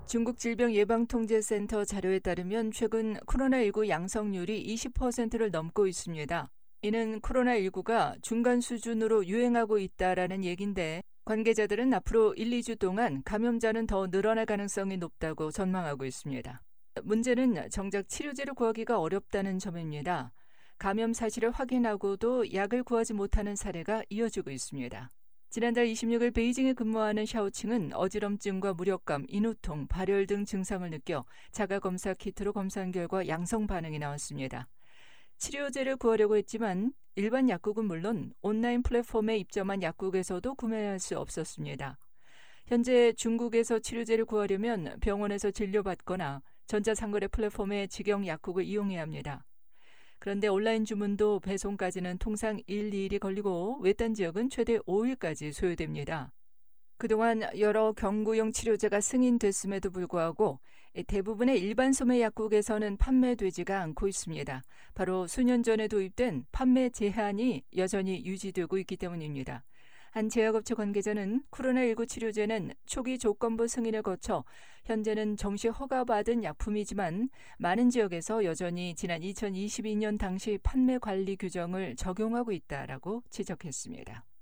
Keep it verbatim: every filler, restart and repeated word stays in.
중국 질병예방통제센터 자료에 따르면 최근 코로나십구 양성률이 이십 퍼센트를 넘고 있습니다. 이는 코로나십구가 중간 수준으로 유행하고 있다라는 얘긴데 관계자들은 앞으로 일, 이 주 동안 감염자는 더 늘어날 가능성이 높다고 전망하고 있습니다. 문제는 정작 치료제를 구하기가 어렵다는 점입니다. 감염 사실을 확인하고도 약을 구하지 못하는 사례가 이어지고 있습니다. 지난달 이십육 일 베이징에 근무하는 샤오칭은 어지럼증과 무력감, 인후통, 발열 등 증상을 느껴 자가검사 키트로 검사한 결과 양성 반응이 나왔습니다. 치료제를 구하려고 했지만 일반 약국은 물론 온라인 플랫폼에 입점한 약국에서도 구매할 수 없었습니다. 현재 중국에서 치료제를 구하려면 병원에서 진료받거나 전자상거래 플랫폼의 직영 약국을 이용해야 합니다. 그런데 온라인 주문도 배송까지는 통상 일, 이 일이 걸리고 외딴 지역은 최대 오 일까지 소요됩니다. 그동안 여러 경구용 치료제가 승인됐음에도 불구하고 대부분의 일반 소매 약국에서는 판매되지가 않고 있습니다. 바로 수년 전에 도입된 판매 제한이 여전히 유지되고 있기 때문입니다. 한 제약업체 관계자는 코로나십구 치료제는 초기 조건부 승인을 거쳐 현재는 정식 허가받은 약품이지만 많은 지역에서 여전히 지난 이천이십이 년 당시 판매 관리 규정을 적용하고 있다라고 지적했습니다.